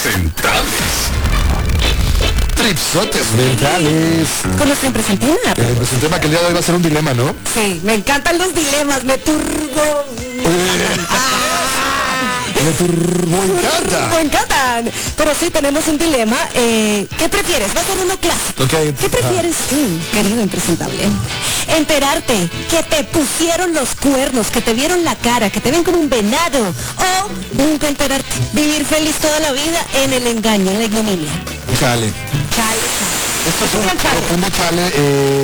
Impresentables. Tripsotes mentales. Con nuestra impresentina. Pues el tema que el día de hoy va a ser un dilema, ¿no? Sí, me encantan los dilemas, me turbo. Me encantan. Pero sí, tenemos un dilema. ¿Qué prefieres? Va a ser uno clásico. Okay. ¿Qué prefieres tú, querido impresentable? Enterarte que te pusieron los cuernos, que te vieron la cara, que te ven como un venado. O nunca enterarte. Vivir feliz toda la vida en el engaño, en la ignominia. Chale. Chale. Esto es un Chale. profundo chale.